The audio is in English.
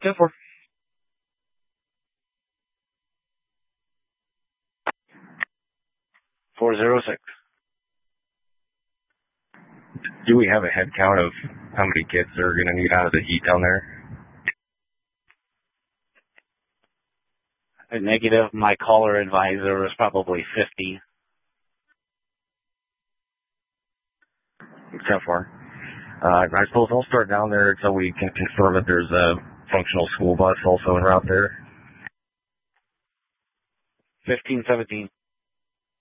10-4. Do we have a head count of how many kids are going to need out of the heat down there? A negative. My caller advisor was probably 50. 10-4. I suppose I'll start down there until we can confirm that there's a functional school bus also en route there. 15-17.